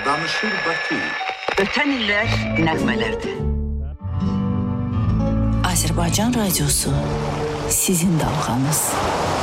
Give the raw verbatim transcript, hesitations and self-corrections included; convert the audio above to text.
Danışır Bakı. Ötən illər nəğmələrdir. Azərbaycan radiosu sizin dalğanız.